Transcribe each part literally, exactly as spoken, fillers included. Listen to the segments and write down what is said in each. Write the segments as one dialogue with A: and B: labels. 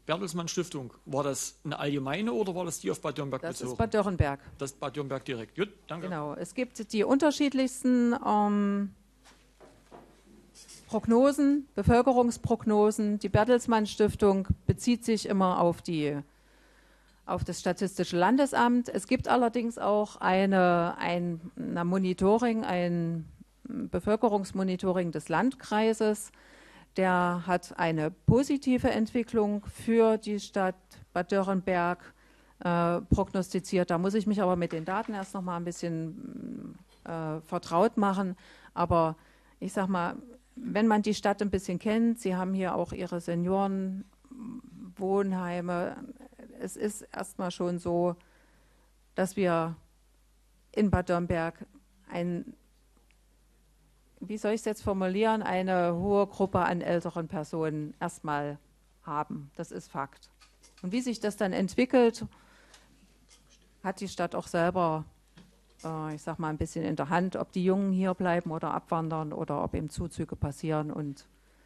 A: Bertelsmann Stiftung, war das eine allgemeine oder war das die auf Bad Dürrenberg
B: Das
A: bezogen?
B: ist Bad Dürrenberg.
A: Das ist Bad Dürrenberg direkt. Gut, danke.
B: Genau, es gibt die unterschiedlichsten ähm, Prognosen, Bevölkerungsprognosen. Die Bertelsmann Stiftung bezieht sich immer auf, die, auf das Statistische Landesamt. Es gibt allerdings auch eine, ein eine Monitoring, ein Bevölkerungsmonitoring des Landkreises. Der hat eine positive Entwicklung für die Stadt Bad Dürrenberg äh, prognostiziert. Da muss ich mich aber mit den Daten erst noch mal ein bisschen äh, vertraut machen. Aber ich sag mal, wenn man die Stadt ein bisschen kennt, Sie haben hier auch Ihre Seniorenwohnheime. Es ist erstmal schon so, dass wir in Bad Dürrenberg ein, wie soll ich es jetzt formulieren, eine hohe Gruppe an älteren Personen erstmal haben. Das ist Fakt. Und wie sich das dann entwickelt, hat die Stadt auch selber, äh, ich sag mal, ein bisschen in der Hand, ob die Jungen hier bleiben oder abwandern oder ob eben Zuzüge passieren. Und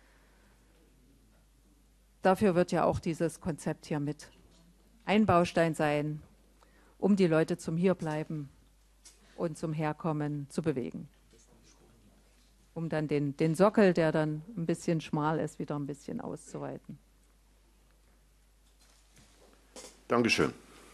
B: dafür wird ja auch dieses Konzept hier mit ein Baustein sein, um die Leute zum Hierbleiben und zum Herkommen zu bewegen. Um dann den, den Sockel, der dann ein bisschen schmal ist, wieder ein bisschen auszuweiten.
C: Dankeschön.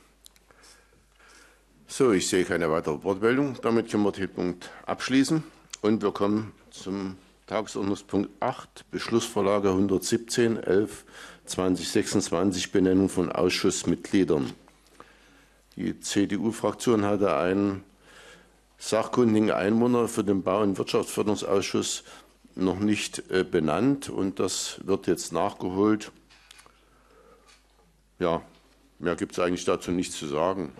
C: So, ich sehe keine weitere Wortmeldung. Damit können wir den Punkt abschließen. Und wir kommen zum Tagesordnungspunkt acht, Beschlussvorlage hundertsiebzehn, elf, zweitausendsechsundzwanzig, Benennung von Ausschussmitgliedern. Die C D U-Fraktion hatte einen sachkundigen Einwohner für den Bau- und Wirtschaftsförderungsausschuss noch nicht äh, benannt. Und das wird jetzt nachgeholt. Ja, mehr gibt es eigentlich dazu nichts zu sagen.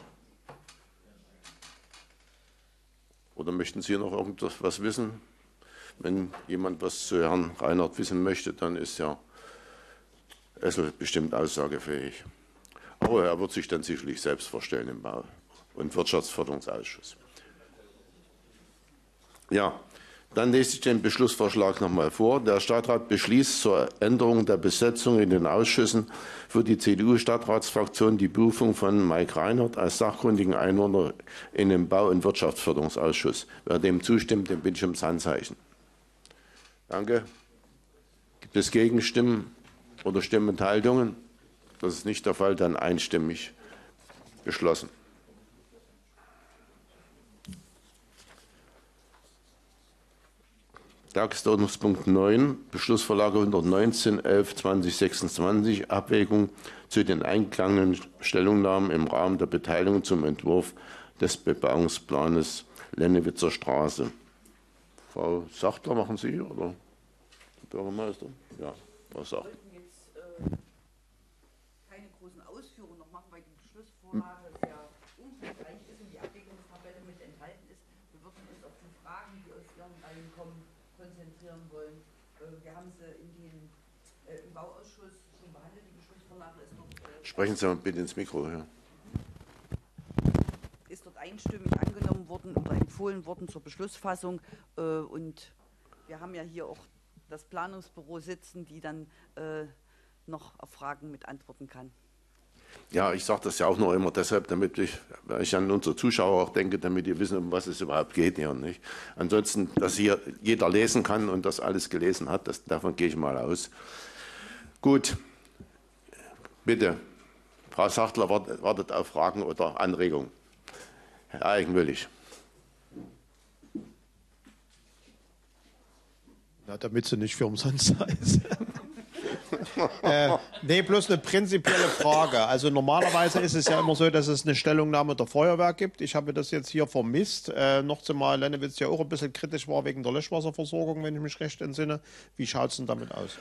C: Oder möchten Sie noch irgendwas wissen? Wenn jemand was zu Herrn Reinhardt wissen möchte, dann ist ja Essel bestimmt aussagefähig. Aber er wird sich dann sicherlich selbst vorstellen im Bau- und Wirtschaftsförderungsausschuss. Ja, dann lese ich den Beschlussvorschlag noch mal vor. Der Stadtrat beschließt zur Änderung der Besetzung in den Ausschüssen für die C D U-Stadtratsfraktion die Berufung von Mike Reinhardt als sachkundigen Einwohner in den Bau- und Wirtschaftsförderungsausschuss. Wer dem zustimmt, den bitte ich ums Handzeichen. Danke. Gibt es Gegenstimmen oder Stimmenthaltungen? Das ist nicht der Fall, dann einstimmig beschlossen. Tagesordnungspunkt neun, Beschlussvorlage hundertneunzehn, elf, zweitausendsechsundzwanzig, Abwägung zu den eingegangenen Stellungnahmen im Rahmen der Beteiligung zum Entwurf des Bebauungsplanes Lennewitzer Straße. Frau Sachtler, machen Sie oder der Bürgermeister? Ja, Frau Sachtler.
D: Wir wollten jetzt äh, keine großen Ausführungen noch machen, weil die Beschlussvorlage sehr umfangreich ist und die Abwägungstabelle mit enthalten ist. Wir würden uns auf die Fragen, die aus Ihren Reihen kommen, konzentrieren wollen. Wir haben sie in den, äh, im Bauausschuss schon behandelt. Die Beschlussvorlage ist dort. Äh,
C: Sprechen Sie mal bitte ins Mikro. Ja.
D: Ist dort einstimmig angenommen worden oder empfohlen worden zur Beschlussfassung. Äh, und wir haben ja hier auch das Planungsbüro sitzen, die dann äh, noch auf Fragen mit antworten kann.
C: Ja, ich sage das ja auch noch immer deshalb, damit ich, weil ich an unsere Zuschauer auch denke, damit ihr wissen, um was es überhaupt geht hier. Nicht? Ansonsten, dass hier jeder lesen kann und das alles gelesen hat, das, davon gehe ich mal aus. Gut, bitte, Frau Sachtler wartet, wartet auf Fragen oder Anregungen. Herr Eigenwillig.
E: Na, damit sie nicht für umsonst ist. äh, nee, bloß eine prinzipielle Frage. Also normalerweise ist es ja immer so, dass es eine Stellungnahme der Feuerwehr gibt. Ich habe das jetzt hier vermisst. Äh, noch zumal Lennewitz ja auch ein bisschen kritisch war wegen der Löschwasserversorgung, wenn ich mich recht entsinne. Wie schaut es denn damit aus?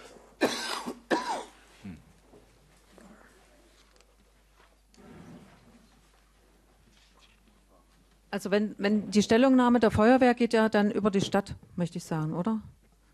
B: Also wenn, wenn die Stellungnahme der Feuerwehr geht ja dann über die Stadt, möchte ich sagen, oder?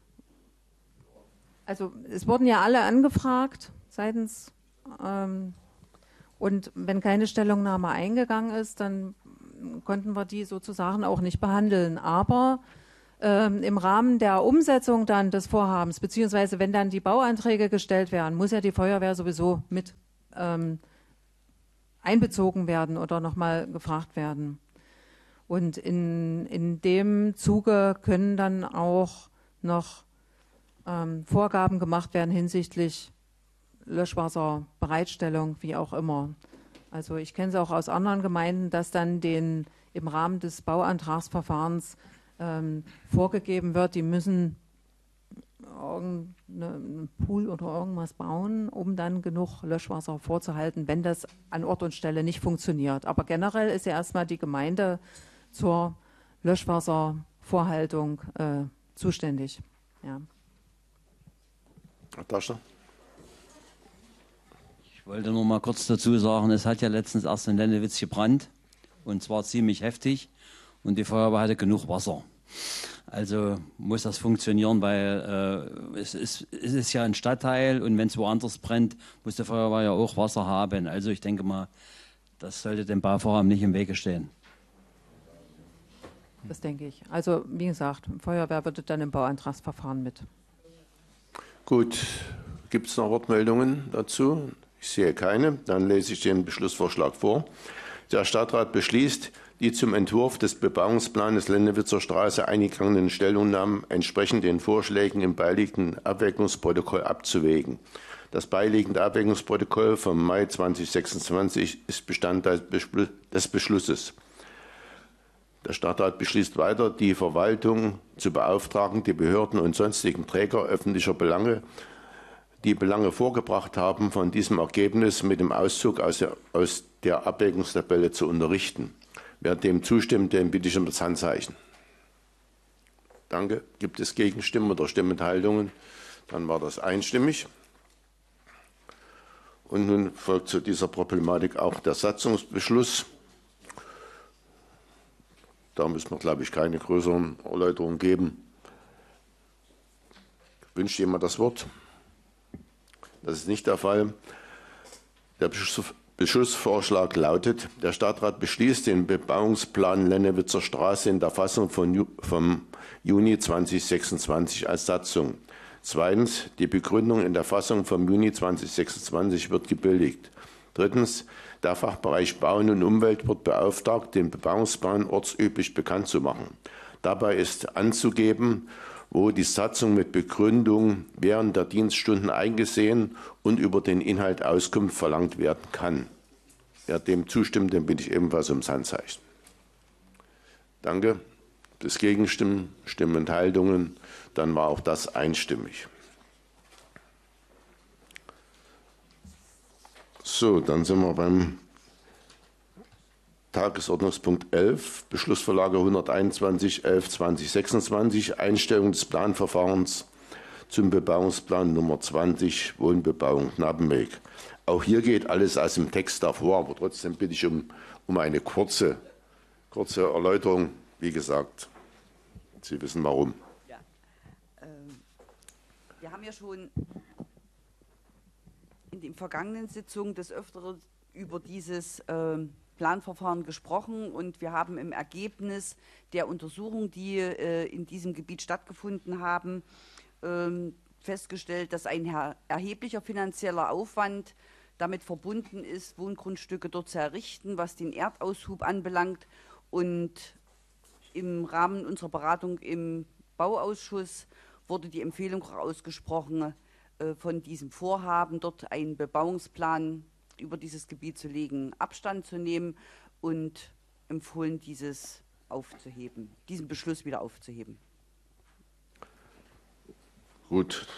B: Also es wurden ja alle angefragt seitens ähm, und wenn keine Stellungnahme eingegangen ist, dann konnten wir die sozusagen auch nicht behandeln. Aber ähm, im Rahmen der Umsetzung dann des Vorhabens, beziehungsweise wenn dann die Bauanträge gestellt werden, muss ja die Feuerwehr sowieso mit ähm, einbezogen werden oder nochmal gefragt werden. Und in, in dem Zuge können dann auch noch ähm, Vorgaben gemacht werden hinsichtlich Löschwasserbereitstellung, wie auch immer. Also ich kenne es auch aus anderen Gemeinden, dass dann den im Rahmen des Bauantragsverfahrens ähm, vorgegeben wird, die müssen irgendeinen Pool oder irgendwas bauen, um dann genug Löschwasser vorzuhalten, wenn das an Ort und Stelle nicht funktioniert. Aber generell ist ja erstmal die Gemeinde zur Löschwasservorhaltung äh, zuständig. Ja.
C: Herr Taschner?
F: Ich wollte nur mal kurz dazu sagen, es hat ja letztens erst in Lennewitz gebrannt und zwar ziemlich heftig und die Feuerwehr hatte genug Wasser. Also muss das funktionieren, weil äh, es, ist, es ist ja ein Stadtteil und wenn es woanders brennt, muss die Feuerwehr ja auch Wasser haben. Also ich denke mal, das sollte dem Bauvorhaben nicht im Wege stehen.
B: Das denke ich. Also wie gesagt, Feuerwehr wird dann im Bauantragsverfahren mit.
C: Gut, gibt es noch Wortmeldungen dazu? Ich sehe keine. Dann lese ich den Beschlussvorschlag vor. Der Stadtrat beschließt, die zum Entwurf des Bebauungsplanes Lennewitzer Straße eingegangenen Stellungnahmen entsprechend den Vorschlägen im beiliegenden Abwägungsprotokoll abzuwägen. Das beiliegende Abwägungsprotokoll vom Mai zweitausendsechsundzwanzig ist Bestandteil des Beschlusses. Der Stadtrat beschließt weiter, die Verwaltung zu beauftragen, die Behörden und sonstigen Träger öffentlicher Belange, die Belange vorgebracht haben, von diesem Ergebnis mit dem Auszug aus der, aus der Abwägungstabelle zu unterrichten. Wer dem zustimmt, den bitte ich um das Handzeichen. Danke. Gibt es Gegenstimmen oder Stimmenthaltungen? Dann war das einstimmig. Und nun folgt zu dieser Problematik auch der Satzungsbeschluss. Da müssen wir, glaube ich, keine größeren Erläuterungen geben. Wünscht jemand das Wort? Das ist nicht der Fall. Der Beschlussvorschlag lautet, der Stadtrat beschließt den Bebauungsplan Lennewitzer Straße in der Fassung von Ju vom Juni zweitausendsechsundzwanzig als Satzung. Zweitens, die Begründung in der Fassung vom Juni zweitausendsechsundzwanzig wird gebilligt. Drittens, der Fachbereich Bauen und Umwelt wird beauftragt, den Bebauungsplan ortsüblich bekannt zu machen. Dabei ist anzugeben, wo die Satzung mit Begründung während der Dienststunden eingesehen und über den Inhalt Auskunft verlangt werden kann. Wer dem zustimmt, den bitte ich ebenfalls ums Handzeichen. Danke. Das Gegenstimmen, Stimmenthaltungen, dann war auch das einstimmig. So, dann sind wir beim Tagesordnungspunkt elf, Beschlussvorlage hunderteinundzwanzig elf zweitausendsechsundzwanzig, Einstellung des Planverfahrens zum Bebauungsplan Nummer zwanzig, Wohnbebauung Knappenweg. Auch hier geht alles aus dem Text davor, aber trotzdem bitte ich um, um eine kurze, kurze Erläuterung. Wie gesagt, Sie wissen warum.
D: Ja, äh, wir haben ja schon in den vergangenen Sitzungen des Öfteren über dieses äh, Planverfahren gesprochen und wir haben im Ergebnis der Untersuchung, die äh, in diesem Gebiet stattgefunden haben, ähm, festgestellt, dass ein erheblicher finanzieller Aufwand damit verbunden ist, Wohngrundstücke dort zu errichten, was den Erdaushub anbelangt. Und im Rahmen unserer Beratung im Bauausschuss wurde die Empfehlung auch ausgesprochen, äh, von diesem Vorhaben, dort einen Bebauungsplan über dieses Gebiet zu legen, Abstand zu nehmen und empfohlen, dieses aufzuheben, diesen Beschluss wieder aufzuheben.
C: Gut.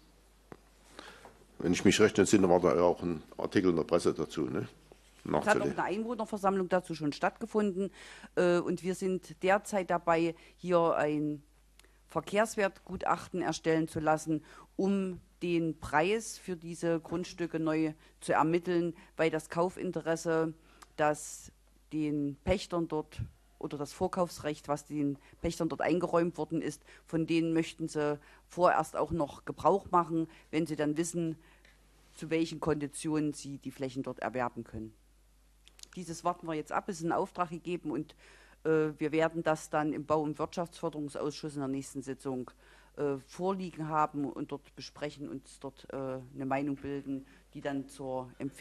C: Wenn ich mich recht entsinne, war da auch ein Artikel in der Presse dazu, ne?
D: Es hat auch eine Einwohnerversammlung dazu schon stattgefunden äh, und wir sind derzeit dabei, hier ein Verkehrswertgutachten erstellen zu lassen, um den Preis für diese Grundstücke neu zu ermitteln, weil das Kaufinteresse, das den Pächtern dort oder das Vorkaufsrecht, was den Pächtern dort eingeräumt worden ist, von denen möchten sie vorerst auch noch Gebrauch machen, wenn sie dann wissen, zu welchen Konditionen sie die Flächen dort erwerben können. Dieses warten wir jetzt ab, es ist in Auftrag gegeben und Äh, wir werden das dann im Bau- und Wirtschaftsförderungsausschuss in der nächsten Sitzung äh, vorliegen haben und dort besprechen, uns dort äh, eine Meinung bilden, die dann zur Empfehlung